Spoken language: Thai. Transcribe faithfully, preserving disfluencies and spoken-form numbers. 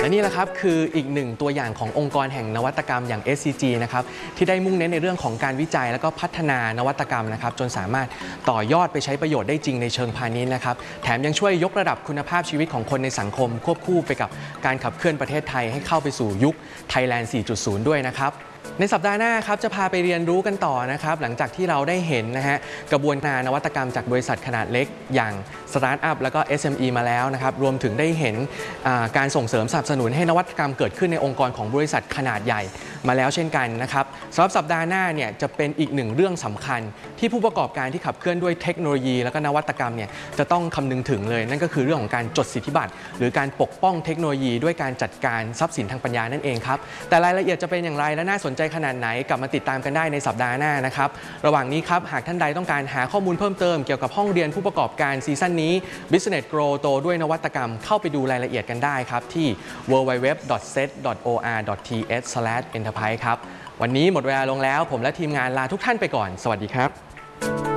และนี่แหละครับคืออีกหนึ่งตัวอย่างขององค์กรแห่งนวัตกรรมอย่าง เอส ซี จี นะครับที่ได้มุ่งเน้นในเรื่องของการวิจัยและก็พัฒนานวัตกรรมนะครับจนสามารถต่อยอดไปใช้ประโยชน์ได้จริงในเชิงพาณิชย์นะครับแถมยังช่วยยกระดับคุณภาพชีวิตของคนในสังคมควบคู่ไปกับการขับเคลื่อนประเทศไทยให้เข้าไปสู่ยุค Thailand สี่จุดศูนย์ ด้วยนะครับในสัปดาห์หน้าครับจะพาไปเรียนรู้กันต่อนะครับหลังจากที่เราได้เห็นนะฮะกระบวนการนวัตกรรมจากบริษัทขนาดเล็กอย่างสตาร์ทอัพแล้วก็ เอส เอ็ม อี มาแล้วนะครับรวมถึงได้เห็นการส่งเสริมสนับสนุนให้นวัตกรรมเกิดขึ้นในองค์กรของบริษัทขนาดใหญ่มาแล้วเช่นกันนะครับสำหรับสัปดาห์หน้าเนี่ยจะเป็นอีกหนึ่งเรื่องสำคัญที่ผู้ประกอบการที่ขับเคลื่อนด้วยเทคโนโลยีแล้วก็นวัตกรรมเนี่ยจะต้องคำนึงถึงเลยนั่นก็คือเรื่องของการจดสิทธิบัตรหรือการปกป้องเทคโนโลยีด้วยการจัดการทรัพย์สินทางปัญญานั่นเองครับแต่รายละเอียดจะเป็นอย่างไรและน่าสนใจขนาดไหนกลับมาติดตามกันได้ในสัปดาห์หน้านะครับระหว่างนี้ครับหากท่านใดต้องการหาข้อมูลเพิ่มเติมเกี่ยวกับห้องเรียนผู้ประกอบการซีซั่นนี้ Business Grow โตด้วยนวัตกรรมเข้าไปดูรายละเอียดกันได้ครับที่ ดับเบิลยู ดับเบิลยู ดับเบิลยู ดอท เซต ดอท โอ อาร์ ดอท ที เอช สแลช เอ็นเตอร์ไพรส์ ครับวันนี้หมดเวลาลงแล้วผมและทีมงานลาทุกท่านไปก่อนสวัสดีครับ